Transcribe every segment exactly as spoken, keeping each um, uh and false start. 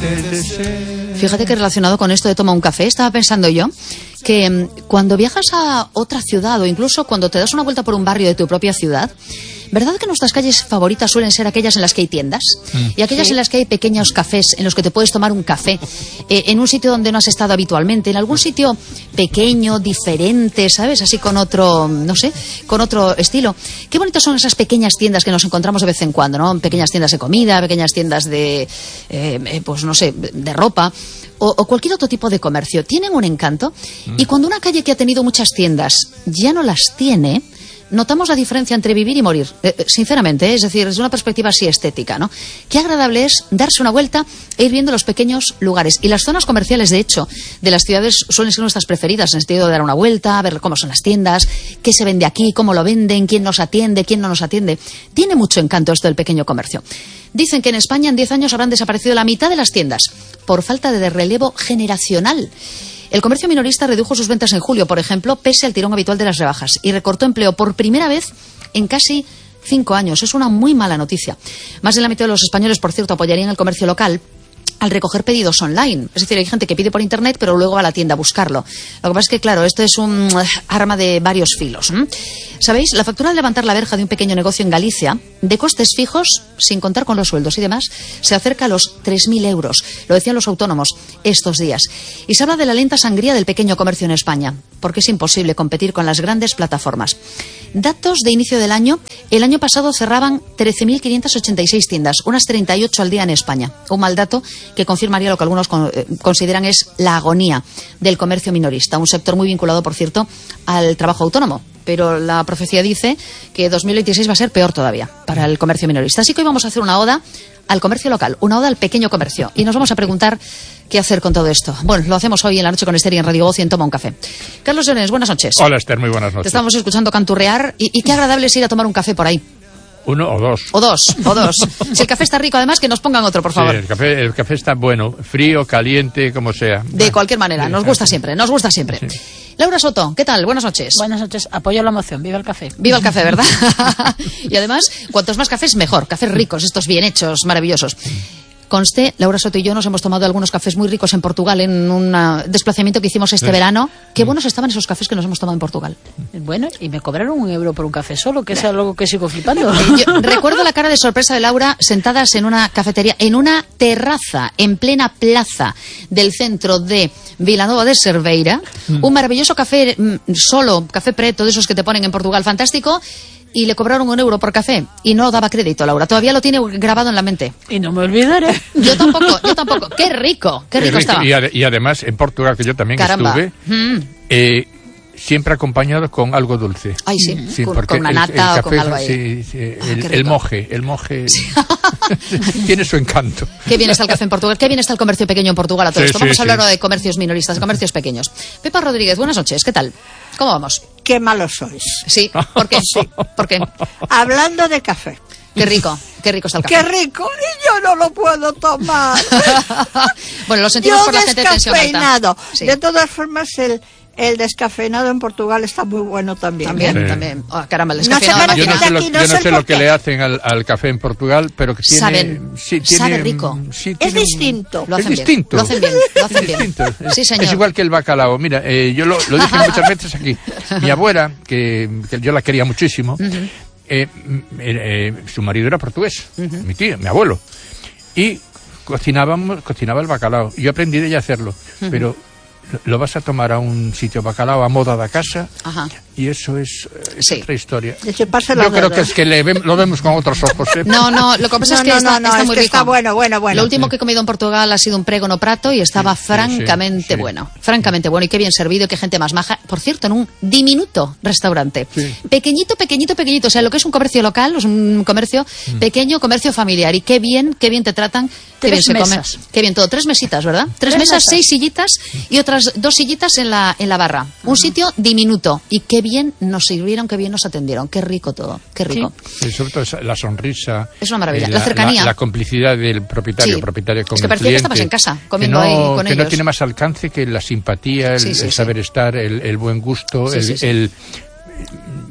Fíjate que relacionado con esto de toma un café, estaba pensando yo que mmm, cuando viajas a otra ciudad o incluso cuando te das una vuelta por un barrio de tu propia ciudad, ¿verdad que nuestras calles favoritas suelen ser aquellas en las que hay tiendas? Mm. Y aquellas sí. en las que hay pequeños cafés en los que te puedes tomar un café, eh, en un sitio donde no has estado habitualmente, en algún sitio pequeño, diferente, ¿sabes? Así con otro, no sé, con otro estilo. Qué bonitas son esas pequeñas tiendas que nos encontramos de vez en cuando, ¿no? Pequeñas tiendas de comida, pequeñas tiendas de, eh, pues no sé, de ropa. O, o cualquier otro tipo de comercio, tienen un encanto. Mm. Y cuando una calle que ha tenido muchas tiendas ya no las tiene, notamos la diferencia entre vivir y morir, eh, sinceramente, ¿eh? Es decir, desde una perspectiva así estética, ¿no? Qué agradable es darse una vuelta e ir viendo los pequeños lugares. Y las zonas comerciales, de hecho, de las ciudades suelen ser nuestras preferidas, en el sentido de dar una vuelta, ver cómo son las tiendas, qué se vende aquí, cómo lo venden, quién nos atiende, quién no nos atiende. Tiene mucho encanto esto del pequeño comercio. Dicen que en España en diez años habrán desaparecido la mitad de las tiendas por falta de relevo generacional. El comercio minorista redujo sus ventas en julio, por ejemplo, pese al tirón habitual de las rebajas, y recortó empleo por primera vez en casi cinco años. Es una muy mala noticia. Más de la mitad de los españoles, por cierto, apoyarían el comercio local al recoger pedidos online. Es decir, hay gente que pide por internet, pero luego va a la tienda a buscarlo. Lo que pasa es que, claro, esto es un arma de varios filos. ¿eh? ¿Sabéis? La factura de levantar la verja de un pequeño negocio en Galicia, de costes fijos, sin contar con los sueldos y demás, se acerca a los tres mil euros. Lo decían los autónomos estos días. Y se habla de la lenta sangría del pequeño comercio en España, porque es imposible competir con las grandes plataformas. Datos de inicio del año. El año pasado cerraban trece mil quinientas ochenta y seis tiendas, unas treinta y ocho al día en España. Un mal dato que confirmaría lo que algunos consideran es la agonía del comercio minorista, un sector muy vinculado, por cierto, al trabajo autónomo. Pero la profecía dice que dos mil veintiséis va a ser peor todavía para el comercio minorista. Así que hoy vamos a hacer una oda al comercio local, una oda al pequeño comercio. Y nos vamos a preguntar qué hacer con todo esto. Bueno, lo hacemos hoy en la noche con Esther y en Radio Voz y en Toma un Café. Carlos Llorens, buenas noches. Hola, Esther, muy buenas noches. Te estamos escuchando canturrear y, y qué agradable es ir a tomar un café por ahí. Uno o dos. O dos, o dos. Si el café está rico, además, que nos pongan otro, por favor. Sí, el café, el café está bueno, frío, caliente, como sea. De cualquier manera, nos gusta siempre, nos gusta siempre. Sí. Laura Soto, ¿qué tal? Buenas noches. Buenas noches, apoyo la moción, viva el café. Viva el café, ¿verdad? Y además, cuantos más cafés, mejor. Cafés ricos, estos bien hechos, maravillosos. Conste, Laura Soto y yo nos hemos tomado algunos cafés muy ricos en Portugal en un desplazamiento que hicimos este sí. verano. Qué buenos estaban esos cafés que nos hemos tomado en Portugal. Bueno, y me cobraron un euro por un café solo, que es algo que sigo flipando. Yo recuerdo la cara de sorpresa de Laura sentadas en una cafetería, en una terraza, en plena plaza del centro de Vilanova de Cerveira. Mm. Un maravilloso café solo, café preto, de esos que te ponen en Portugal, fantástico. Y le cobraron un euro por café y no daba crédito, Laura. Todavía lo tiene grabado en la mente. Y no me olvidaré. Yo tampoco, yo tampoco. Qué rico, qué rico, qué rico estaba. Y, ad y además en Portugal, que yo también Caramba. estuve, mm. eh, siempre acompañado con algo dulce. Ay, sí, sí con, con una nata el, el o café, con algo ahí. Sí, sí, ah, el, el moje, el moje sí. tiene su encanto. Qué bien está el café en Portugal, qué bien está el comercio pequeño en Portugal a todo sí, esto. Vamos sí, a hablar sí. de comercios minoristas, de comercios pequeños. Pepa Rodríguez, buenas noches, ¿qué tal? ¿Cómo vamos? Qué malos sois. Sí, ¿por qué? Sí. ¿Por qué? Hablando de café. Qué rico, qué rico está el café. Qué rico, y yo no lo puedo tomar. Bueno, lo sentimos yo por la gente de tensión alta. Sí. De todas formas, el, el descafeinado en Portugal está muy bueno también. También, sí. también. Oh, caramba, el descafeinado. No yo no sé lo, aquí, no yo no sé lo que qué. le hacen al, al café en Portugal, pero que tiene... Saben, sí, tiene, sabe rico. Sí, es tiene distinto. Un, lo hacen es bien. distinto. Lo hacen bien, lo hacen bien. Sí, señor. Es igual que el bacalao. Mira, eh, yo lo, lo dije muchas veces aquí. Mi abuela, que, que yo la quería muchísimo, uh-huh. eh, eh, su marido era portugués, uh-huh. mi tío, mi abuelo. Y cocinábamos, cocinaba el bacalao. Yo aprendí de ella a hacerlo, uh-huh. pero... lo vas a tomar a un sitio bacalao a moda da casa. Ajá. Y eso es, es sí. otra historia. De hecho, yo creo que es que le ve, lo vemos con otros ojos. ¿eh? No, no, lo que pasa no, es que no, está, no, no, está es muy que rico. Está bueno, bueno, bueno. Lo último que he comido en Portugal ha sido un prégono prato y estaba sí, francamente sí, sí, bueno. Sí. Francamente bueno y qué bien servido y qué gente más maja. Por cierto, en un diminuto restaurante. Sí. Pequeñito, pequeñito, pequeñito. O sea, lo que es un comercio local, es un comercio mm. pequeño, comercio familiar. Y qué bien, qué bien te tratan, qué Tres bien mesas. se come. Qué bien todo. Tres mesitas, ¿verdad? Tres, Tres mesas, mesas, seis sillitas y otras dos sillitas en la, en la barra. Uh-huh. Un sitio diminuto. Y qué bien nos sirvieron, qué bien nos atendieron. Qué rico todo, qué rico. Sí, sobre todo la sonrisa. Es una maravilla. Eh, la, la cercanía. La, la complicidad del propietario, sí. propietario con es que el parecía cliente. que estabas en casa, comiendo no, ahí con que ellos. No tiene más alcance que la simpatía, el, sí, sí, el saber sí. estar, el, el buen gusto, sí, el... Sí, sí. el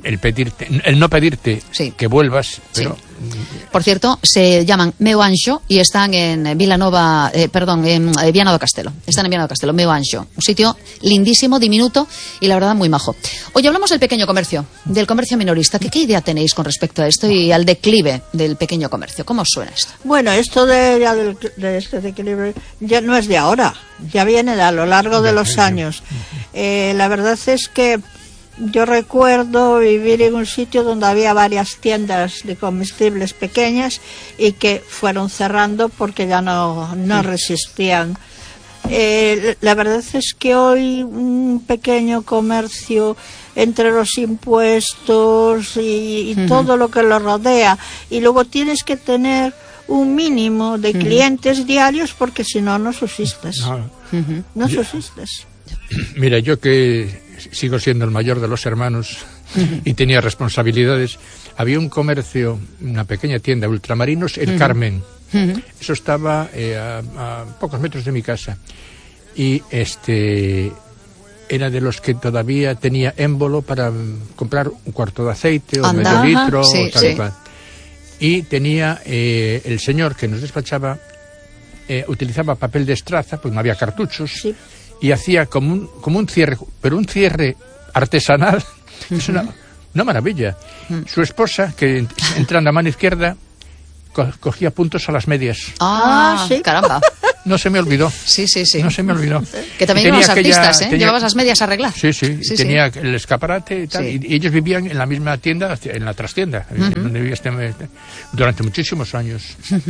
el pedirte, el no pedirte Sí. que vuelvas, pero Sí. Por cierto, se llaman Meu Anxo y están en Vilanova, eh, perdón, en eh, Viana do Castelo. Están en Viana do Castelo, Meu Anxo. Un sitio lindísimo, diminuto y la verdad muy majo. Hoy hablamos del pequeño comercio, del comercio minorista. ¿Qué, qué idea tenéis con respecto a esto y al declive del pequeño comercio? ¿Cómo os suena esto? Bueno, esto de, ya del- de este declive ya no es de ahora, ya viene de a lo largo de los años. Eh, la verdad es que yo recuerdo vivir en un sitio donde había varias tiendas de comestibles pequeñas y que fueron cerrando porque ya no, no resistían. Eh, la verdad es que hoy un pequeño comercio, entre los impuestos y, y Ujú. todo lo que lo rodea, y luego tienes que tener un mínimo de clientes diarios porque si no, no subsistes. no. Ujú. No subsistes. Mira, yo que sigo siendo el mayor de los hermanos y tenía responsabilidades, había un comercio, una pequeña tienda, Ultramarinos, el Carmen. Ujú. Eso estaba eh, a, a pocos metros de mi casa. Y este era de los que todavía tenía émbolo para mm, comprar un cuarto de aceite o Anda. medio litro Ajá, sí, o tal sí. y cual. Y tenía eh, el señor que nos despachaba, eh, utilizaba papel de estraza, pues no había cartuchos, Sí. y hacía como un, como un cierre, pero un cierre artesanal. Es una, una maravilla. Su esposa, que entrando a mano izquierda, co- cogía puntos a las medias. Ah, Ah, sí. caramba. No se me olvidó. Sí, sí, sí. No se me olvidó. Que también Y llevan los tenía aquella- artistas, ¿eh? tenía- Llevabas las medias a arreglar. Sí, sí, Sí, sí. tenía el escaparate y tal, Sí. y, y ellos vivían en la misma tienda, en la trastienda, en donde vivía este, durante muchísimos años.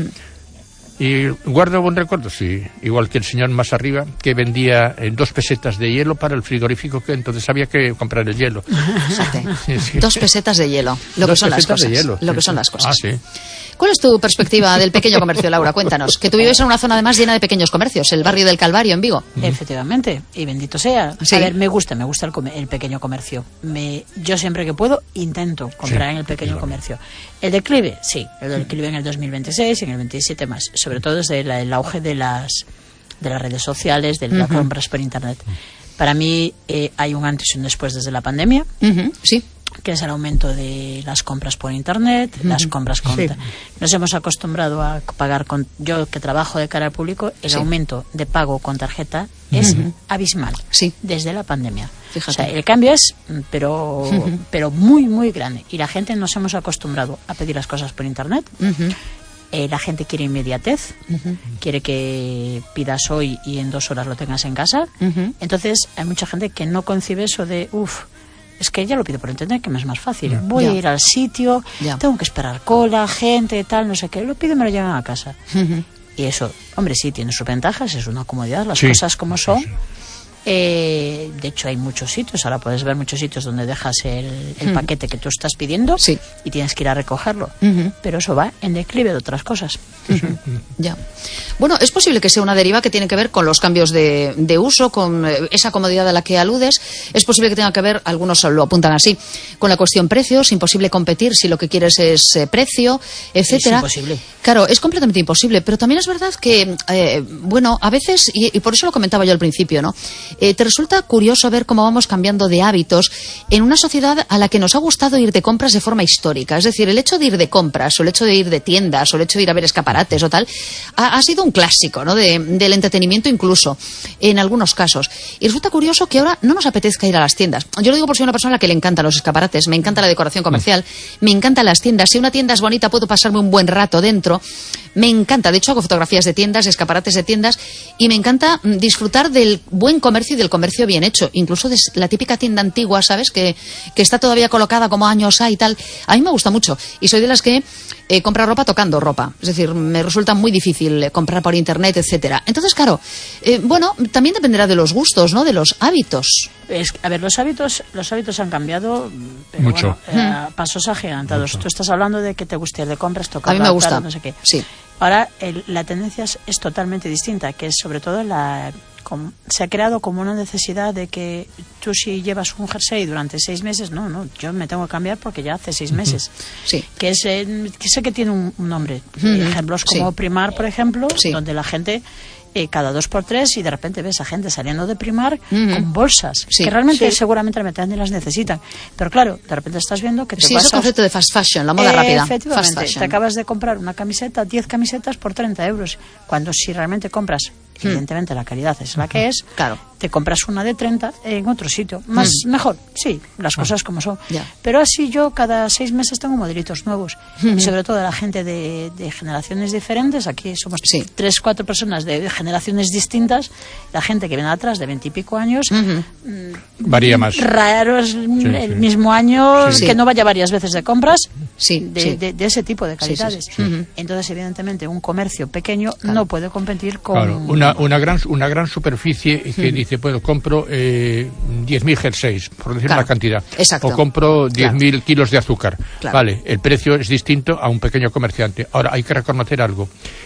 Y guardo buen recuerdo, sí, igual que el señor más arriba, que vendía eh, dos pesetas de hielo para el frigorífico, que entonces había que comprar el hielo. Fíjate. Sí, sí. Dos pesetas de hielo, lo que Dos son las pesetas cosas. de hielo, Lo sí, que son sí. las cosas. Ah, sí. ¿Cuál es tu perspectiva del pequeño comercio, Laura? Cuéntanos. Que tú vives en una zona además llena de pequeños comercios, el barrio del Calvario en Vigo. Efectivamente, y bendito sea. Sí. A ver, me gusta, me gusta el, come- el pequeño comercio. Me, yo siempre que puedo intento comprar Sí, en el pequeño yo comercio. El declive, sí, el declive en el dos mil veintiséis y en el veintisiete más, sobre todo desde la- el auge de las de las redes sociales, de las compras por internet. Para mí eh, hay un antes y un después desde la pandemia, Ujú, sí. que es el aumento de las compras por internet, las compras con... Sí. Nos hemos acostumbrado a pagar con... Yo que trabajo de cara al público, el Sí. aumento de pago con tarjeta es abismal Sí. desde la pandemia. Fíjate. O sea, el cambio es, mm, pero, pero muy, muy grande. Y la gente nos hemos acostumbrado a pedir las cosas por internet. Ujú. Eh, la gente quiere inmediatez, quiere que pidas hoy y en dos horas lo tengas en casa. Ujú. Entonces, hay mucha gente que no concibe eso de, uff, es que ya lo pido por internet, que me es más fácil. Voy Ya. a ir al sitio, Ya. tengo que esperar cola, gente, tal, no sé qué. Lo pido y me lo llevan a casa. Ujú. Y eso, hombre, sí, tiene sus ventajas, es una comodidad, las Sí. cosas como son. Eh, de hecho, hay muchos sitios, ahora puedes ver muchos sitios donde dejas el, el paquete que tú estás pidiendo Sí. y tienes que ir a recogerlo. Ujú. Pero eso va en declive de otras cosas. Ya. Bueno, es posible que sea una deriva que tiene que ver con los cambios de, de uso, con eh, esa comodidad a la que aludes. Es posible que tenga que ver, algunos lo apuntan así, con la cuestión precios. Imposible competir si lo que quieres es eh, precio, etcétera. Es imposible. Claro, es completamente imposible. Pero también es verdad que, eh, bueno, a veces, y, y por eso lo comentaba yo al principio, ¿no? Eh, te resulta curioso ver cómo vamos cambiando de hábitos en una sociedad a la que nos ha gustado ir de compras de forma histórica. Es decir, el hecho de ir de compras, o el hecho de ir de tiendas, o el hecho de ir a ver escaparates o tal, ha, ha sido un clásico, ¿no? De, del entretenimiento incluso, en algunos casos. Y resulta curioso que ahora no nos apetezca ir a las tiendas. Yo lo digo por ser una persona a la que le encantan los escaparates, me encanta la decoración comercial, me encantan las tiendas. Si una tienda es bonita, puedo pasarme un buen rato dentro. Me encanta, de hecho hago fotografías de tiendas, escaparates de tiendas, y me encanta mm, disfrutar del buen comercio y del comercio bien hecho, incluso de la típica tienda antigua, ¿sabes? Que, que está todavía colocada como años hay y tal. A mí me gusta mucho, y soy de las que eh, compra ropa tocando ropa, es decir, me resulta muy difícil eh, comprar por internet, etcétera. Entonces, claro, eh, bueno, también dependerá de los gustos, ¿no? De los hábitos. Es, a ver, los hábitos los hábitos han cambiado, pero Mucho. bueno, eh, a pasos agigantados. Tú estás hablando de que te guste ir de compras, tocar A mí me la- gusta, tal, no sé qué. sí. Ahora el- la tendencia es, es totalmente distinta, que es sobre todo la com- se ha creado como una necesidad de que tú si llevas un jersey durante seis meses, no, no, yo me tengo que cambiar porque ya hace seis meses. Sí. Que es eh, que sé que tiene un, un nombre. Ujú, Ejemplos como sí. Primar, por ejemplo, Sí. donde la gente eh, cada dos por tres y de repente ves a gente saliendo de Primark Uh-huh. con bolsas Sí. que realmente Sí. seguramente la mitad ni las necesitan. Pero claro, de repente estás viendo que te Sí, vas es el a... concepto de fast fashion, la moda Eh, rápida. Efectivamente, Fast fashion. te acabas de comprar una camiseta, diez camisetas por treinta euros. Cuando si realmente compras, evidentemente la calidad es la que es, Claro. te compras una de treinta en otro sitio. Más, Mm. mejor, sí, las cosas como son. Ya. Pero así yo cada seis meses tengo modelitos nuevos. Mm. Y sobre todo la gente de, de generaciones diferentes, aquí somos Sí. tres, cuatro personas de generaciones distintas, la gente que viene atrás de veintipico años, Ujú. Varía más. raro es el sí. mismo año Sí. que no vaya varias veces de compras Sí, de, sí. de- de ese tipo de Sí, sí, calidades. sí. Ujú. Entonces, evidentemente, un comercio pequeño no puede competir con... Claro, una, una, gran, una gran superficie que dice, bueno, compro eh, diez mil jerseys, por decir Claro, una cantidad. exacto. O compro diez mil kilos de azúcar. Claro. Vale, el precio es distinto a un pequeño comerciante. Ahora, hay que reconocer algo.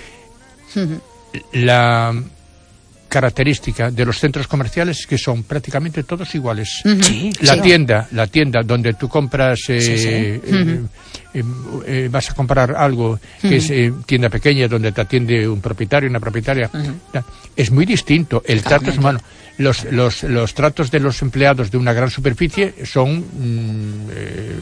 Ujú. La característica de los centros comerciales es que son prácticamente todos iguales. Sí, La sí. tienda, la tienda donde tú compras, eh, Sí, sí. eh, eh, eh, vas a comprar algo que es eh, tienda pequeña donde te atiende un propietario, una propietaria, ya, es muy distinto. El trato es humano. Los, los, los tratos de los empleados de una gran superficie son mm, eh,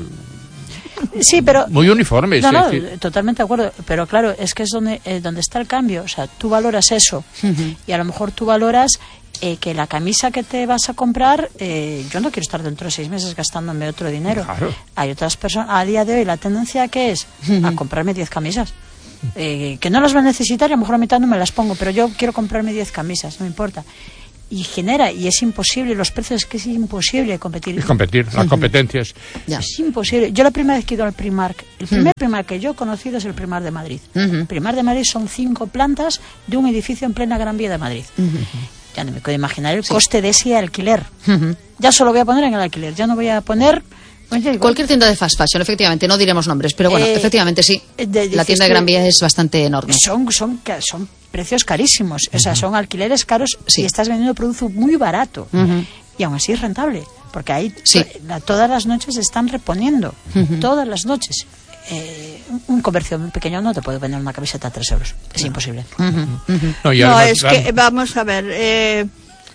Sí, pero... muy uniformes. No, no, es decir, totalmente de acuerdo, pero claro, es que es donde, eh, donde está el cambio, o sea, tú valoras eso y a lo mejor tú valoras eh, que la camisa que te vas a comprar, eh, yo no quiero estar dentro de seis meses gastándome otro dinero. Claro. Hay otras personas, a día de hoy la tendencia que es a comprarme diez camisas. Eh, que no las va a necesitar y a lo mejor a mitad no me las pongo, pero yo quiero comprarme diez camisas, no me importa. Y genera, y es imposible, los precios es que es imposible competir. es competir, las competencias. Ya. Es imposible. Yo la primera vez que he ido al Primark, el primer Primark que yo he conocido es el Primark de Madrid. Ujú. El Primark de Madrid son cinco plantas de un edificio en plena Gran Vía de Madrid. Ya no me puedo imaginar el coste de ese alquiler. Ujú. Ya solo voy a poner en el alquiler, ya no voy a poner... Oye, igual- Cualquier tienda de fast fashion, efectivamente, no diremos nombres, pero bueno, Eh, efectivamente sí. de- La dices tienda de tú- Gran Vía es bastante enorme. son, son, ca- son precios carísimos, o sea, son alquileres caros Sí. y estás vendiendo producto muy barato. Ujú. Y aún así es rentable, porque ahí Sí. to- la- todas las noches están reponiendo, todas las noches. Eh, un- un comercio muy pequeño no te puede vender una camiseta a tres euros, es imposible. Ujú, ujú. No, y No, además, es que, vamos a ver, eh,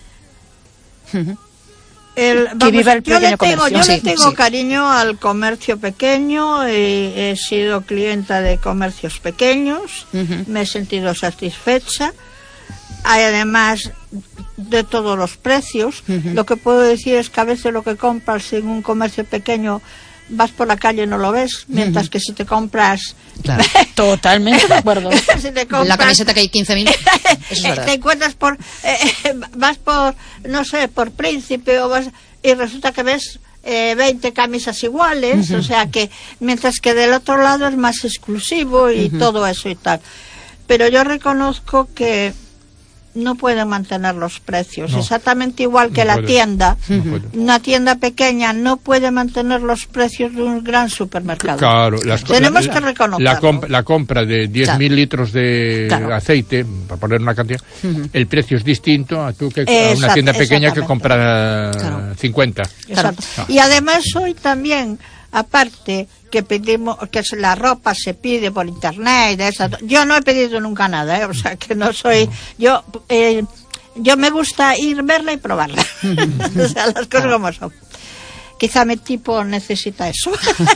el- vamos, viva el yo le pequeño tengo, comercio. yo le Sí, tengo sí. cariño al comercio pequeño, y he sido clienta de comercios pequeños, Ujú. me he sentido satisfecha. Hay además de todos los precios. Lo que puedo decir es que a veces lo que compras en un comercio pequeño vas por la calle y no lo ves, mientras que si te compras Claro. Totalmente de acuerdo. si te En compras la camiseta que hay quince mil. Eso es Eh, verdad. te encuentras por eh, vas por no sé por Príncipe o vas y resulta que ves eh, veinte camisas iguales, o sea que mientras que del otro lado es más exclusivo y todo eso y tal, pero yo reconozco que no pueden mantener los precios, No. exactamente igual que No la puede. tienda. No puede. Una tienda pequeña no puede mantener los precios de un gran supermercado. Claro, las co- Tenemos la- que reconocerlo. La, comp- la compra de diez mil litros de Claro. aceite, para poner una cantidad, el precio es distinto a tú que a una Exact- tienda pequeña que exactamente. compra Claro. cincuenta. Exacto. Claro. Y además hoy también, aparte que pedimos, que se- la ropa se pide por internet, de esa- yo no he pedido nunca nada, ¿eh? O sea que no soy, yo, eh, yo me gusta ir verla y probarla, o sea las cosas como son. Quizá mi tipo necesita eso.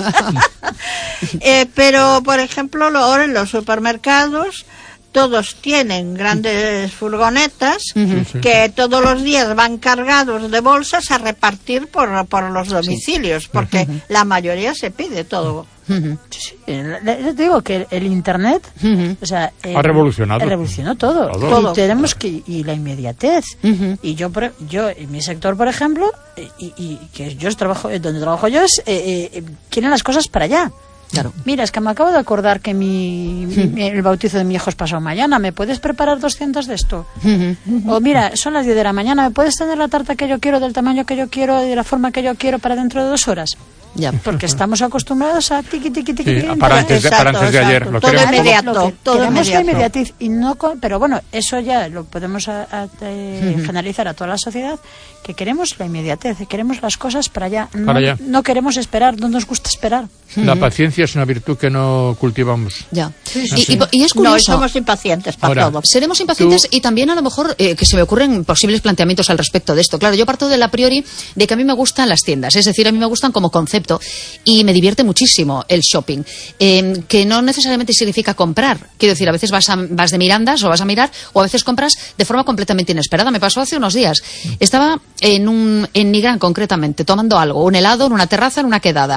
Eh, pero, por ejemplo, lo- ahora en los supermercados todos tienen grandes furgonetas que todos los días van cargados de bolsas a repartir por, por los domicilios, porque la mayoría se pide todo. Ujú. Sí, le- le- te digo que el, el internet, Ujú. o sea, el- Ha revolucionado. ha revolucionado todo. Todo. Todo. Y tenemos que y la inmediatez. Ujú. Y yo, por- yo en mi sector, por ejemplo, eh, y, y que yo trabajo, eh, donde trabajo yo es eh, eh, quieren las cosas para allá. Claro. Mira, es que me acabo de acordar que mi, mi- el bautizo de mi hijo es pasado mañana. ¿Me puedes preparar doscientos de esto? Ujú. O mira, son las diez de la mañana. ¿Me puedes tener la tarta que yo quiero, del tamaño que yo quiero, de la forma que yo quiero para dentro de dos horas? Ya. Porque estamos acostumbrados a tiqui, tiqui, tiqui, Sí, tiqui, para antes de, para antes de Exacto, ayer. exacto. Lo Todo queremos inmediato. Lo que todo queremos la inmediato. inmediatez y no con- pero bueno, eso ya lo podemos a- a- eh, Ujú. generalizar a toda la sociedad, que queremos la inmediatez, queremos las cosas para allá, no, Para allá. no queremos esperar, no nos gusta esperar. La paciencia es una virtud que no cultivamos. Ya. Sí, sí, y, sí. y- y es No, curioso. somos impacientes para Ahora, todo. Seremos impacientes Tú- y también a lo mejor eh, que se me ocurren posibles planteamientos al respecto de esto. Claro, yo parto de la priori de que a mí me gustan las tiendas, es decir, a mí me gustan como concepto y me divierte muchísimo el shopping, eh, que no necesariamente significa comprar. Quiero decir, a veces vas, a- vas de mirandas o vas a mirar o a veces compras de forma completamente inesperada. Me pasó hace unos días. Estaba en, un, en Nigrán concretamente tomando algo, un helado en una terraza, en una quedada.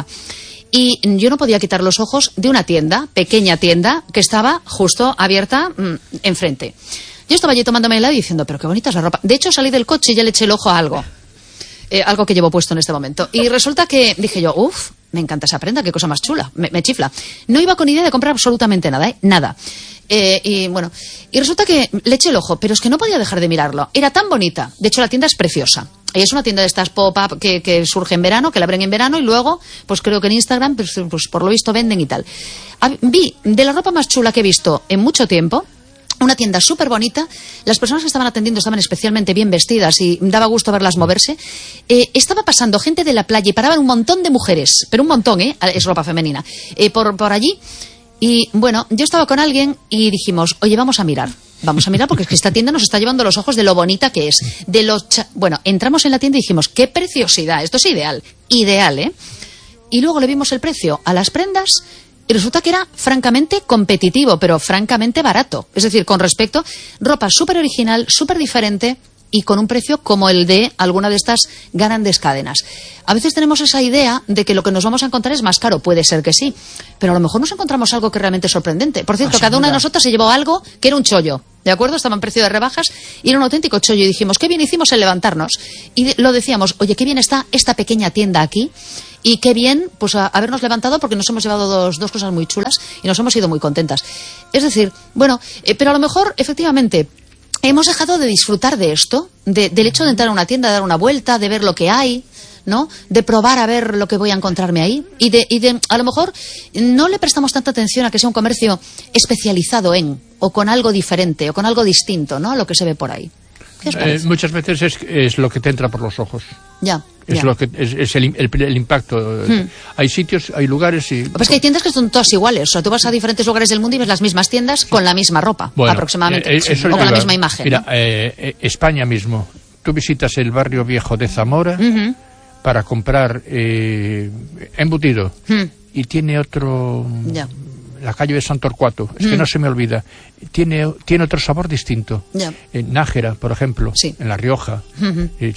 Y yo no podía quitar los ojos de una tienda, pequeña tienda, que estaba justo abierta mm, enfrente. Yo estaba allí tomándome helado y diciendo, pero qué bonita es la ropa. De hecho, salí del coche y ya le eché el ojo a algo. Eh, algo que llevo puesto en este momento. Y resulta que dije yo, uff, me encanta esa prenda, qué cosa más chula, me, me chifla. No iba con idea de comprar absolutamente nada, ¿eh? Nada. Eh, y bueno, y resulta que le eché el ojo, pero es que no podía dejar de mirarlo. Era tan bonita. De hecho, la tienda es preciosa. Y es una tienda de estas pop-up que, que surge en verano, que la abren en verano y luego, pues creo que en Instagram, pues, pues por lo visto venden y tal. Hab- Vi de la ropa más chula que he visto en mucho tiempo. Una tienda súper bonita, las personas que estaban atendiendo estaban especialmente bien vestidas y daba gusto verlas moverse. Eh, estaba pasando gente de la playa y paraban un montón de mujeres, pero un montón, ¿eh? Es ropa femenina, eh, por, por allí. Y bueno, yo estaba con alguien y dijimos, oye, vamos a mirar. Vamos a mirar porque es que esta tienda nos está llevando los ojos de lo bonita que es. De lo cha- bueno, entramos en la tienda y dijimos, qué preciosidad, esto es ideal, ideal, ¿eh? Y luego le vimos el precio a las prendas y resulta que era francamente competitivo, pero francamente barato. Es decir, con respecto, ropa súper original, súper diferente y con un precio como el de alguna de estas grandes cadenas. A veces tenemos esa idea de que lo que nos vamos a encontrar es más caro. Puede ser que sí, pero a lo mejor nos encontramos algo que realmente es sorprendente. Por cierto, Ah, sin cada una de duda. nosotras se llevó algo que era un chollo. ¿De acuerdo? Estaba en precio de rebajas y era un auténtico chollo. Y dijimos, qué bien hicimos en levantarnos. Y de- lo decíamos, oye, qué bien está esta pequeña tienda aquí. Y qué bien, pues, a- habernos levantado porque nos hemos llevado dos, dos cosas muy chulas y nos hemos ido muy contentas. Es decir, bueno, eh, pero a lo mejor, efectivamente, hemos dejado de disfrutar de esto, de- del hecho de entrar a una tienda, de dar una vuelta, de ver lo que hay, ¿no? De probar a ver lo que voy a encontrarme ahí. Y de, y de, a lo mejor, no le prestamos tanta atención a que sea un comercio especializado en, o con algo diferente, o con algo distinto, ¿no? A lo que se ve por ahí. ¿Qué os Eh, parece? muchas veces es, es lo que te entra por los ojos. Ya. Es ya. lo que es, es el, el- el impacto. Hmm. Hay sitios, hay lugares y Lo que pasa es que hay tiendas que son todas iguales. O sea, tú vas a diferentes lugares del mundo y ves las mismas tiendas con la misma ropa, Bueno, aproximadamente. eh, eh, Sí, eso o te con la iba- misma imagen. Mira, ¿no? eh, eh, España mismo. Tú visitas el barrio viejo de Zamora Ujú. para comprar eh, embutido Hmm. y tiene otro. Ya. La calle de San Torcuato, es que Mm. no se me olvida. Tiene, tiene otro sabor distinto. Ya. En Nájera, por ejemplo, Sí. en La Rioja. Ujú. y,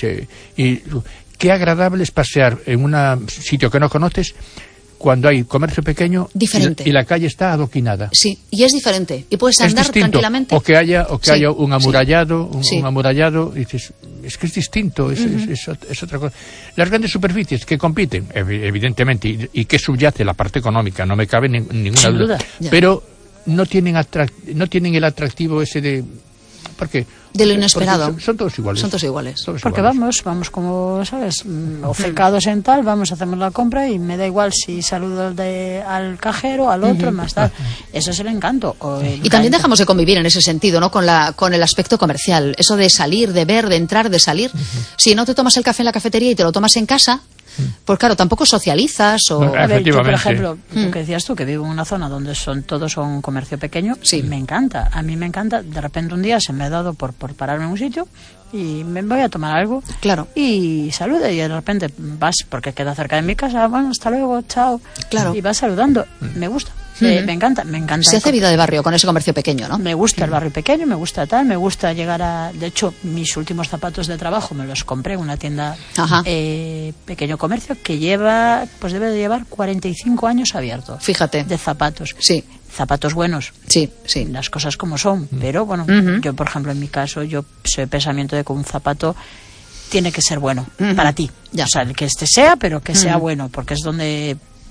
y qué agradable es pasear en un sitio que no conoces cuando hay comercio pequeño Diferente. y la, y la calle está adoquinada. Sí, y es diferente. Y puedes Es andar distinto. tranquilamente. O que haya, o que Sí, haya un amurallado, un, sí. un amurallado, y dices, es que es distinto, es, es- es ot- es otra cosa. Las grandes superficies que compiten, evi- evidentemente, y, y que subyace la parte económica, no me cabe nin- ninguna Sin duda, duda. Ya. pero no tienen atrac- no tienen el atractivo ese de ¿por qué? De lo Porque inesperado. son, son todos iguales. Son todos iguales. Todos Porque iguales. vamos, vamos como, ¿sabes? Mm, Ofecados en tal, vamos, hacemos la compra y me da igual si saludo al, de, al cajero, al otro, más tal. Eso es el encanto. O el Y también encanto. dejamos de convivir en ese sentido, ¿no? Con la, con el aspecto comercial. Eso de salir, de ver, de entrar, de salir. Si no te tomas el café en la cafetería y te lo tomas en casa, pues claro, tampoco socializas o... No, A ver, yo, por Efectivamente. ejemplo, Mm. lo que decías tú, que vivo en una zona donde son todos son comercio pequeño, Sí. me encanta. A mí me encanta. De repente un día se me ha dado por, por pararme en un sitio y me voy a tomar algo. Claro. Y saluda y de repente vas, porque queda cerca de mi casa, bueno, hasta luego, chao. Claro. Y vas saludando. Me gusta. Eh, Ujú. me encanta, me encanta. Se hace vida de barrio con ese comercio pequeño, ¿no? Me gusta el barrio pequeño, me gusta tal, me gusta llegar a... De hecho, mis últimos zapatos de trabajo me los compré en una tienda Ajá. eh, pequeño comercio que lleva, pues debe de llevar cuarenta y cinco años abierto. Fíjate. De zapatos. Sí, Zapatos buenos. sí, sí. Las cosas como son. Pero bueno, Ujú. yo, por ejemplo, en mi caso, yo soy de pensamiento de que un zapato tiene que ser bueno Ujú. para ti. Ya. O sea, el que este sea, pero que sea Ujú. bueno, porque es donde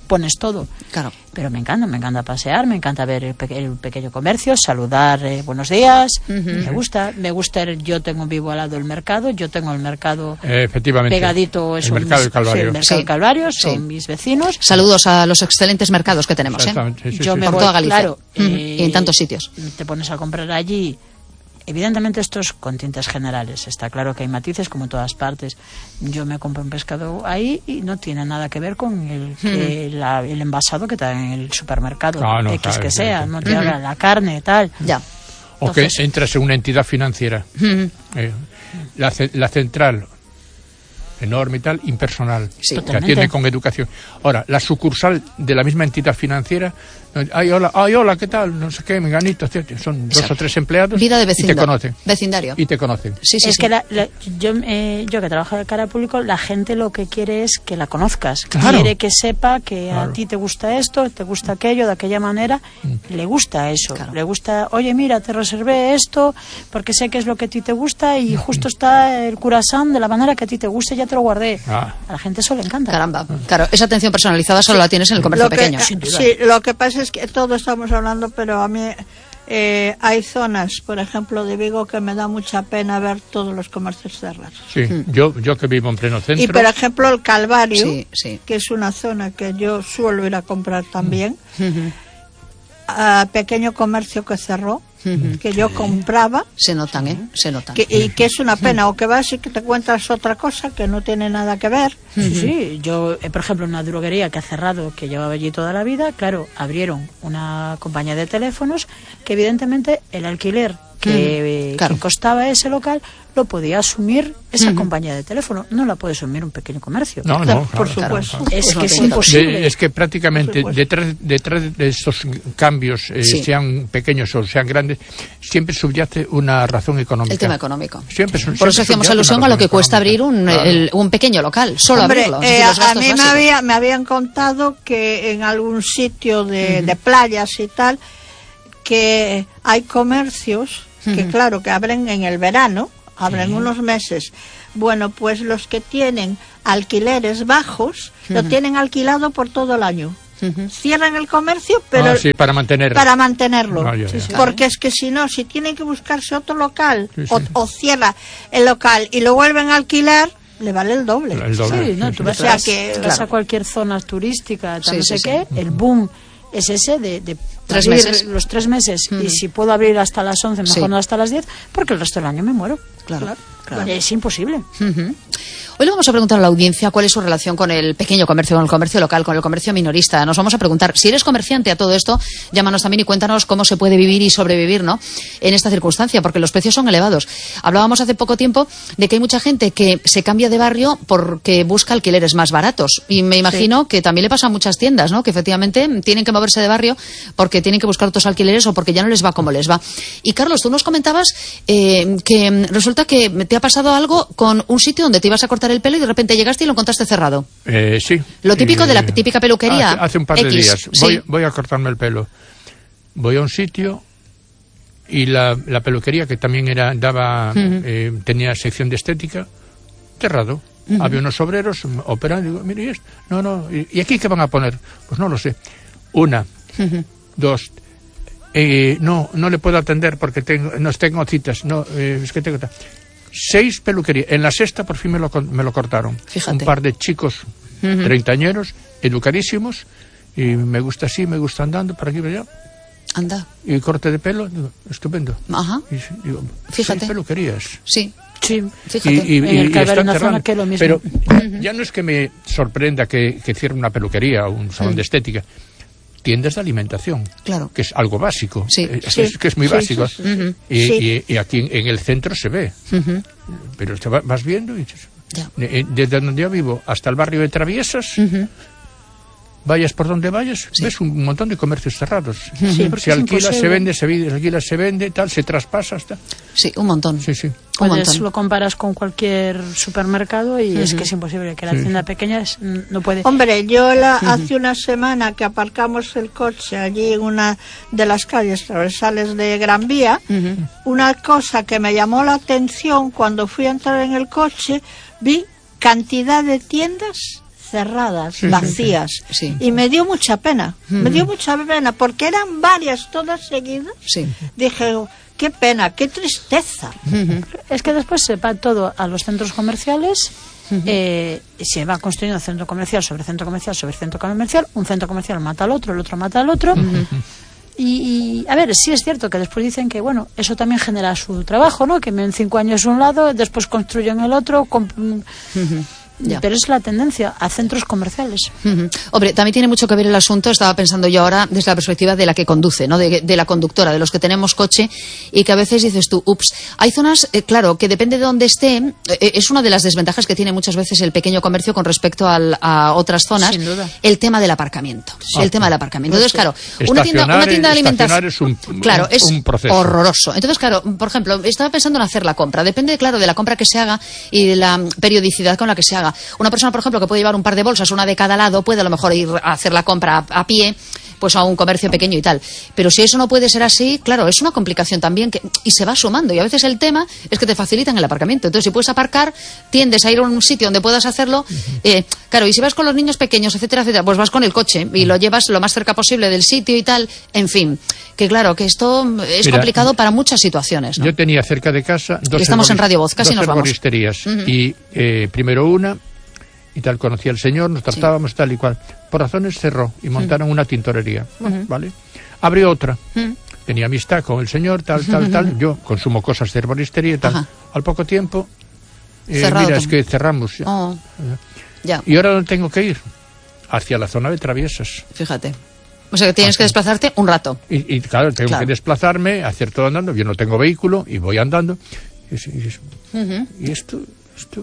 pones todo. Claro. Pero me encanta, me encanta pasear, me encanta ver el, pe el pequeño comercio, saludar, eh, buenos días, uh -huh. me gusta, me gusta, el, yo tengo vivo al lado el mercado, yo tengo el mercado eh, efectivamente. pegadito, el mercado del Calvario, sí, el mercado sí. Calvario, son sí. mis vecinos. Saludos a los excelentes mercados que tenemos, ¿eh? Sí, yo sí, me sí. voy, por toda Galicia, claro, uh -huh. eh, y en tantos sitios. Te pones a comprar allí. Evidentemente esto es con tintes generales, está claro que hay matices como en todas partes. Yo me compro un pescado ahí y no tiene nada que ver con el, que la, el envasado que está en el supermercado, no, no, X claro, que sí, sea, sí. no te haga la carne, tal. Ya. O Entonces, que entras en una entidad financiera. Uh-huh. eh, la, la central, enorme y tal, impersonal, Sí. que Totalmente. atiende con educación. Ahora, la sucursal de la misma entidad financiera, ay hola, ay hola, ¿qué tal? No sé qué, menganito, son dos Exacto. o tres empleados Vida de y te vecindario. conocen. Vecindario. Y te conocen. Sí, sí, es sí. que la, la, yo, eh, yo que trabajo de cara al público, la gente lo que quiere es que la conozcas. Claro. Quiere que sepa que Claro. a ti te gusta esto, te gusta aquello, de aquella manera. Mm. Le gusta eso. Claro. Le gusta, oye, mira, te reservé esto porque sé que es lo que a ti te gusta y justo está el curasán de la manera que a ti te gusta y ya te lo guardé. Ah. A la gente eso le encanta. Caramba. Claro, esa atención personalizada solo la tienes en el comercio Lo que- pequeño. Sí, lo que pasa es que todo estamos hablando, pero a mí eh, hay zonas, por ejemplo, de Vigo, que me da mucha pena ver todos los comercios cerrados. Sí, yo, yo que vivo en pleno centro. Y por ejemplo, el Calvario, Sí, sí. que es una zona que yo suelo ir a comprar también, Ujú. a pequeño comercio que cerró, que yo compraba, Se notan, ¿eh? Se notan. que, y que es una pena, o que vas y que te encuentras otra cosa que no tiene nada que ver. Sí, sí. Yo, eh, por ejemplo, una droguería que ha cerrado, que llevaba allí toda la vida, claro, abrieron una compañía de teléfonos que evidentemente el alquiler que, Mm, claro. que costaba ese local lo podía asumir esa compañía de teléfono, no la puede asumir un pequeño comercio. No, Claro, no, por claro, supuesto. claro. Es Pues no que es tiene imposible. De- es que prácticamente Por supuesto. detrás, detrás de estos cambios, eh, Sí. sean pequeños o sean grandes, siempre subyace una razón económica. El tema económico. Siempre, Por siempre eso hacíamos subyace alusión una a lo razón que cuesta abrir económica. un, Claro. el- un pequeño local, solo Hombre, abrirlo. eh, Es decir, los a gastos mí me, básicos. había, me habían contado que en algún sitio de, de playas y tal, que hay comercios que Ujú. claro, que abren en el verano, abren unos meses. Bueno, pues los que tienen alquileres bajos, lo Ujú. tienen alquilado por todo el año. Ujú. Cierran el comercio, pero Ah, sí, para mantener. para mantenerlo. Ah, ya, ya. Sí, sí. Porque es que si no, si tienen que buscarse otro local, Sí, sí. O, o cierra el local y lo vuelven a alquilar, le vale el doble. El doble. Sí, no, sí, tú sí. vas, O sea vas- que, vas claro. a cualquier zona turística, tal, Sí, no sí, sé sí. qué, el boom es ese de, de Tres abrir meses. los tres meses Mm. y si puedo abrir hasta las once, mejor Sí. no hasta las diez, porque el resto del año me muero. Claro, claro. Es imposible. Ujú. Hoy le vamos a preguntar a la audiencia cuál es su relación con el pequeño comercio, con el comercio local, con el comercio minorista. Nos vamos a preguntar, si eres comerciante a todo esto, llámanos también y cuéntanos cómo se puede vivir y sobrevivir, ¿no?, en esta circunstancia, porque los precios son elevados. Hablábamos hace poco tiempo de que hay mucha gente que se cambia de barrio porque busca alquileres más baratos. Y me imagino que también le pasa a muchas tiendas, ¿no?, que efectivamente tienen que moverse de barrio porque tienen que buscar otros alquileres o porque ya no les va como les va. Y Carlos, tú nos comentabas eh, que resulta que te ha pasado algo con un sitio donde te ibas a cortar el pelo y de repente llegaste y lo encontraste cerrado. Eh, sí. Lo típico de la Eh, típica peluquería. Hace, hace un par de X, días. sí. Voy, voy a cortarme el pelo. Voy a un sitio y la, la peluquería, que también era daba eh, tenía sección de estética, cerrado. Había unos obreros operando. Digo, mire, ¿y esto? No, no. ¿Y, ¿y aquí qué van a poner? Pues no lo sé. Una, Ujú. dos. Eh, no, no le puedo atender porque tengo, no tengo citas. No, eh, es que tengo. Seis peluquerías. En la sexta por fin me lo, me lo cortaron. Fíjate. Un par de chicos Ujú. treintañeros, educadísimos, y me gusta así, me gusta andando por aquí y por allá. Anda. Y corte de pelo, digo, estupendo. Ajá. Y, digo, Fíjate. seis peluquerías. Sí. Sí. Fíjate. Y, y- En el y- y Calvario, están una zona cerrando. que es lo mismo. Pero ya no es que me sorprenda que, que cierre una peluquería o un salón de estética. Tiendas de alimentación, Claro. que es algo básico, Sí. eh, es, Sí. es que es muy Sí, básico. sí, sí. Ujú. Y, Sí. y- y aquí en, en el centro se ve, Ujú. pero te va- vas viendo y dices, Ya. eh, desde donde yo vivo hasta el barrio de Traviesas, Ujú. vayas por donde vayas, Sí. ves un montón de comercios cerrados. Sí, porque Se es alquila, se imposible. vende, se vende, se alquila, se vende, tal, se traspasa, hasta. Sí, un montón. Sí, sí. Un Puedes, montón. lo comparas con cualquier supermercado y es Ujú. que es imposible, que la Sí. tienda pequeña es- no puede. Hombre, yo la, hace una semana que aparcamos el coche allí en una de las calles transversales de Gran Vía, Ujú. una cosa que me llamó la atención cuando fui a entrar en el coche, vi cantidad de tiendas cerradas, Sí, vacías. sí, sí. Y me dio mucha pena, Mm. me dio mucha pena, porque eran varias todas seguidas. Sí. Dije, qué pena, qué tristeza. Es que después se va todo a los centros comerciales, eh, se va construyendo centro comercial sobre centro comercial sobre centro comercial, un centro comercial mata al otro, el otro mata al otro. Y, y, a ver, sí es cierto que después dicen que, bueno, eso también genera su trabajo, ¿no? Que en cinco años un lado, después construyen el otro, comp- Ya. pero es la tendencia a centros comerciales. Ujú. Hombre, también tiene mucho que ver el asunto, estaba pensando yo ahora desde la perspectiva de la que conduce, ¿no? De, de la conductora, de los que tenemos coche y que a veces dices tú, ups, hay zonas, eh, claro, que depende de dónde esté, eh, es una de las desventajas que tiene muchas veces el pequeño comercio con respecto al, a otras zonas, Sin duda. el tema del aparcamiento, Sí. el tema del aparcamiento. Entonces, claro, una tienda, Estacionar- una tienda de alimentación, estacionar es un- claro, un- es un proceso. horroroso. Entonces, claro, por ejemplo, estaba pensando en hacer la compra, depende, claro, de la compra que se haga y de la mm, periodicidad con la que se haga. Una persona, por ejemplo, que puede llevar un par de bolsas, una de cada lado, puede a lo mejor ir a hacer la compra a, a pie, pues a un comercio pequeño y tal. Pero si eso no puede ser así, claro, es una complicación también que, y se va sumando. Y a veces el tema es que te facilitan el aparcamiento. Entonces, si puedes aparcar, tiendes a ir a un sitio donde puedas hacerlo. Eh, claro, y si vas con los niños pequeños, etcétera, etcétera, pues vas con el coche y lo llevas lo más cerca posible del sitio y tal. En fin, que claro, que esto es Mira, complicado para muchas situaciones, ¿no? Yo tenía cerca de casa dos, Estamos en herboris- Radio Voz, casi dos nos vamos. herboristerías. Y eh, primero una, y tal, conocí al señor, nos tratábamos tal y cual. Por razones cerró y montaron una tintorería, ¿vale? Abrió otra. Tenía amistad con el señor, tal, tal, tal. Yo consumo cosas de herboristería y tal. Ajá. Al poco tiempo, eh, Cerrado mira, es también. que cerramos. Ya. Oh, ya, ¿Y ahora dónde tengo que ir? Hacia la zona de Traviesas. fíjate. O sea, que tienes que desplazarte un rato. Y, y, claro, tengo Claro. que desplazarme, hacer todo andando. Yo no tengo vehículo y voy andando. Y, es- y es- y esto, esto...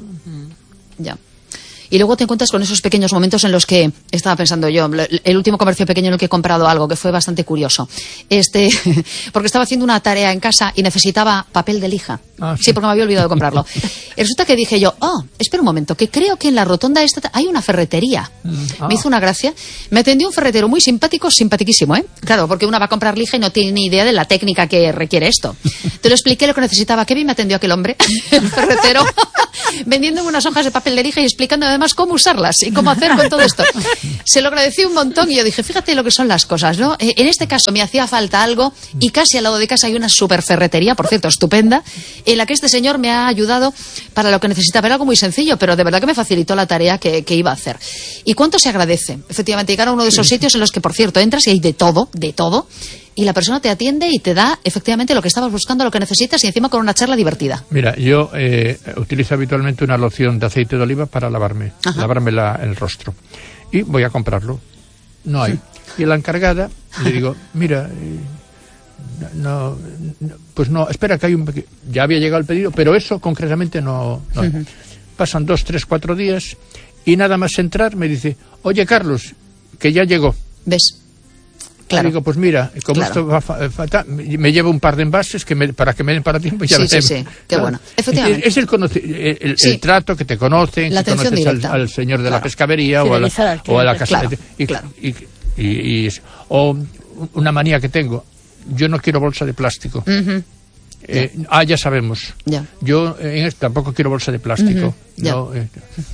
Ya. Y luego te encuentras con esos pequeños momentos en los que estaba pensando yo, el último comercio pequeño en el que he comprado algo que fue bastante curioso. Este, porque estaba haciendo una tarea en casa y necesitaba papel de lija. Ah, sí. sí. porque me había olvidado de comprarlo. Y resulta que dije yo, oh, espera un momento, que creo que en la rotonda esta hay una ferretería. ah. Me hizo una gracia. Me atendió un ferretero muy simpático, simpatiquísimo, ¿eh? Claro, porque una va a comprar lija y no tiene ni idea de la técnica que requiere esto. Te lo expliqué lo que necesitaba. Qué bien me atendió aquel hombre, el ferretero, vendiéndome unas hojas de papel de lija y explicando además cómo usarlas y cómo hacer con todo esto. Se lo agradecí un montón y yo dije, fíjate lo que son las cosas, ¿no? Eh, En este caso me hacía falta algo y casi al lado de casa hay una super ferretería, por cierto, estupenda, en la que este señor me ha ayudado para lo que necesitaba. Era algo muy sencillo, pero de verdad que me facilitó la tarea que, que iba a hacer. ¿Y cuánto se agradece? Efectivamente, llegar a uno de esos sitios en los que, por cierto, entras y hay de todo, de todo, y la persona te atiende y te da efectivamente lo que estabas buscando, lo que necesitas y encima con una charla divertida. Mira, yo eh, utilizo habitualmente una loción de aceite de oliva para lavarme, Ajá. lavarme la- el rostro. Y voy a comprarlo. No hay. Y a la encargada le digo, mira, eh, no, no, pues no, espera que hay un... peque- Ya había llegado el pedido, pero eso concretamente no... no hay. Pasan dos, tres, cuatro días y nada más entrar me dice, oye Carlos, que ya llegó. ¿Ves? Y Claro. digo, pues mira, como Claro. esto va fa- fatal, me llevo un par de envases que me- para que me den para tiempo y ya Sí, sí, veremos. sí, qué bueno. Efectivamente. Es, es el, conoce- el, el- Sí. el trato que te conocen, La que atención conoces al, directa. al señor de Claro. la pescadería o a la, Fidelizar al o a la cliente. casa. Claro, y, claro. y- y- y es- o una manía que tengo, yo no quiero bolsa de plástico. Ujú. Eh, ah, ya sabemos. Ya. Yo eh, en esto tampoco quiero bolsa de plástico. Ujú, ya. No, eh,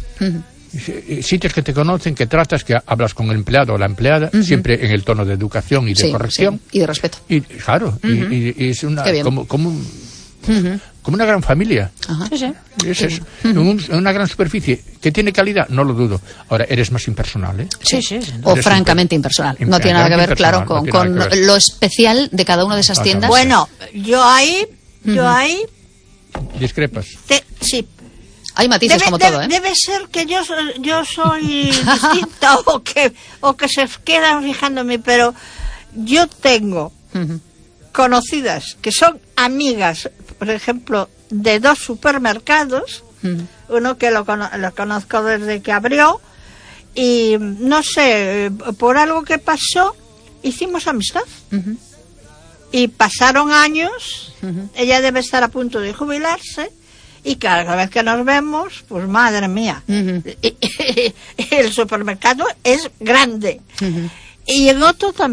eh, Sitios que te conocen, que tratas, que hablas con el empleado o la empleada, siempre en el tono de educación y de Sí, corrección. sí, y de respeto. Y claro, y- y, y es una Qué bien. como, como, un- como una gran familia. Ajá. Sí, sí. Es eso. En, un- en una gran superficie que tiene calidad, no lo dudo. Ahora, eres más impersonal, ¿eh? Sí, sí, sin duda. O Eres francamente imper- impersonal. imper- No tiene nada que ver, impersonal, claro, no con, tiene nada con que ver. lo especial de cada una de esas Ah, tiendas. claro. Bueno, yo ahí, yo ahí, Discrepas. te- sí. Hay matices Debe, como debe- todo, ¿eh? debe ser que yo, so- yo soy distinta o que, o que se quedan fijándome, pero yo tengo Ujú. conocidas que son amigas, por ejemplo, de dos supermercados, Ujú. uno que lo, cono- lo conozco desde que abrió, y no sé, eh, por algo que pasó, hicimos amistad. Ujú. Y pasaron años, Ujú. ella debe estar a punto de jubilarse, y cada vez que nos vemos, pues madre mía, Ujú. el supermercado es grande. Ujú. Y en otro también.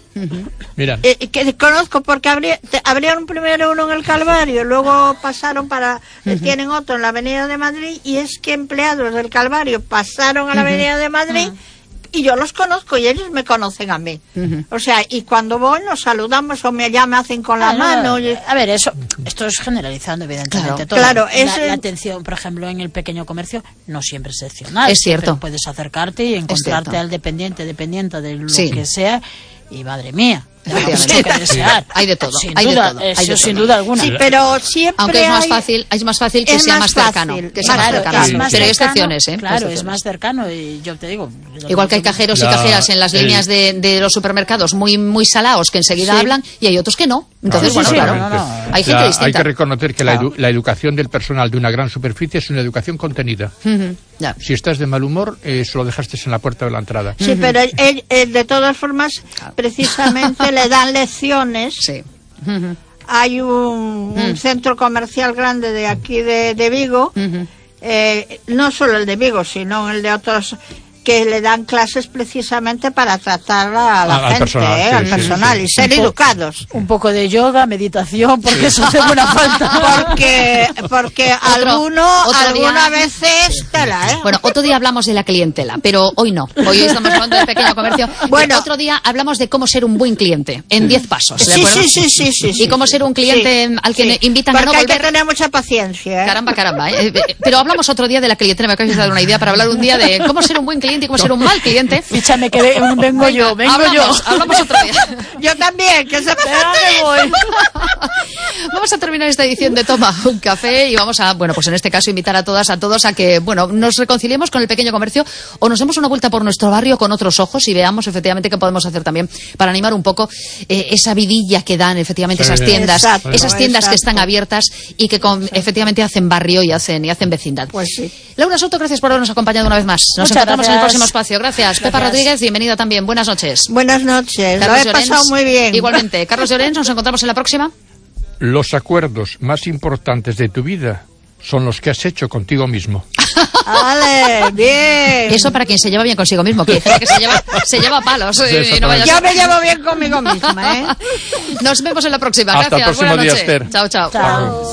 Mira. Eh, que conozco porque abrí, te, abrieron primero uno en el Calvario, luego pasaron para, uh-huh. tienen otro en la Avenida de Madrid, y es que empleados del Calvario pasaron a la uh-huh. Avenida de Madrid, uh-huh. y yo los conozco y ellos me conocen a mí. Uh-huh. O sea, y cuando voy nos saludamos o me, ya me hacen con la ah, mano. No, a ver, eso esto es generalizando, evidentemente. Claro, todo. Claro, la, es la atención, por ejemplo, en el pequeño comercio no siempre es excepcional. Es cierto. Puedes acercarte y encontrarte al dependiente, dependiente de lo sí. que sea, y madre mía. Sí, que desear. Hay de todo, sin hay duda, de todo, hay de eso todo. sin duda alguna. Sí, pero siempre aunque es más hay... fácil, es más fácil que es sea más más cercano, fácil, que sea claro, más cercano. es más Pero hay cercano, excepciones, ¿eh? Claro, excepciones. es más cercano y yo te digo. Igual que hay cajeros la, y cajeras en las el, líneas de, de los supermercados muy muy salados que enseguida sí. hablan y hay otros que no. Entonces, claro, bueno, sí, claro, no, no, no. hay gente la, distinta. Hay que reconocer que claro. la, edu la educación del personal de una gran superficie es una educación contenida. Uh-huh. Ya. Si estás de mal humor, eh, eso lo dejaste en la puerta de la entrada. Sí, uh-huh. pero él, él, de todas formas, precisamente le dan lecciones. Sí. Uh-huh. Hay un, un uh-huh. centro comercial grande de aquí de, de Vigo, uh-huh. eh, no solo el de Vigo, sino el de otros, que le dan clases precisamente para tratar a la al gente, personal, eh, sí, al sí, personal sí, y sí. ser un educados. Un poco de yoga, meditación, porque sí. eso hace buena falta. Porque, porque otro, alguno, otro alguna día... veces sí. tela, ¿eh? Bueno, otro día hablamos de la clientela, pero hoy no. Hoy estamos hablando del pequeño comercio. Bueno, otro día hablamos de cómo ser un buen cliente, en diez pasos, ¿de sí, acuerdo? sí, sí, sí, sí, sí. Y cómo ser un cliente sí, al que sí. invitan porque a no volver. Hay que tener mucha paciencia, ¿eh? Caramba, caramba. ¿eh? Pero hablamos otro día de la clientela, me acabas de dar una idea para hablar un día de cómo ser un buen cliente y cómo ser un mal cliente. Fíchame que vengo Venga, yo, vengo hablamos, yo. Hablamos otro día. Yo también, que se me voy. Vamos a terminar esta edición de Toma un Café y vamos a, bueno, pues en este caso invitar a todas, a todos a que, bueno, nos reconciliemos con el pequeño comercio o nos demos una vuelta por nuestro barrio con otros ojos y veamos efectivamente qué podemos hacer también para animar un poco eh, esa vidilla que dan efectivamente sí, esas tiendas, exacto, esas tiendas exacto. que están abiertas y que con, efectivamente hacen barrio y hacen y hacen vecindad. Pues sí. Laura Soto, gracias por habernos acompañado una vez más. Nos Muchas encontramos gracias. en el próximo espacio. Gracias. Gracias. Pepa Gracias. Rodríguez, bienvenida también. Buenas noches. Buenas noches. Carlos Lo he Llorens, pasado muy bien. Igualmente. Carlos Llorens, nos encontramos en la próxima. Los acuerdos más importantes de tu vida son los que has hecho contigo mismo. ¡Vale! ¡Bien! Eso para quien se lleva bien consigo mismo, que dice que se lleva, se lleva palos. Sí, y no vaya Yo me llevo bien conmigo misma, ¿eh? Nos vemos en la próxima. Hasta Gracias. el próximo Buenas día, noches. Esther. Chao, chao. Chao.